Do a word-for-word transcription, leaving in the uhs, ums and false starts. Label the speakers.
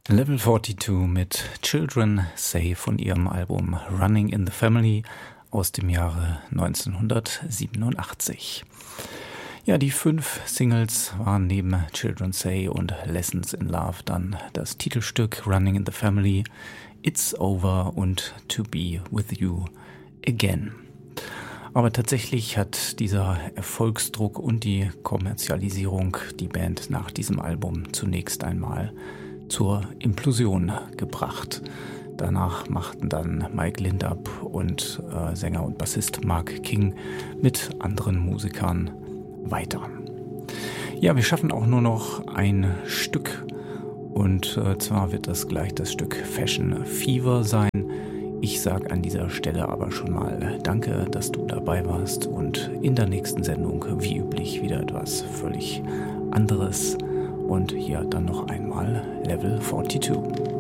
Speaker 1: Level zweiundvierzig mit Children Say von ihrem Album Running in the Family aus dem Jahre neunzehnhundertsiebenundachtzig. Ja, die fünf Singles waren neben Children Say und Lessons in Love dann das Titelstück Running in the Family, It's Over und To Be With You Again. Aber tatsächlich hat dieser Erfolgsdruck und die Kommerzialisierung die Band nach diesem Album zunächst einmal zur Implosion gebracht. Danach machten dann Mike Lindup und äh, Sänger und Bassist Mark King mit anderen Musikern weiter. Ja, wir schaffen auch nur noch ein Stück und äh, zwar wird das gleich das Stück Fashion Fever sein. Ich sage an dieser Stelle aber schon mal Danke, dass du dabei warst und in der nächsten Sendung wie üblich wieder etwas völlig anderes. Und hier dann noch einmal Level zweiundvierzig.